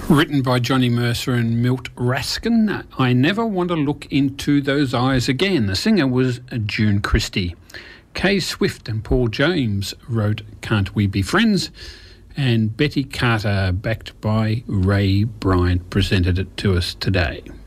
Written by Johnny Mercer and Milt Raskin, I Never Want to Look Into Those Eyes Again. The singer was June Christie. Kay Swift and Paul James wrote Can't We Be Friends? And Betty Carter, backed by Ray Bryant, presented it to us today.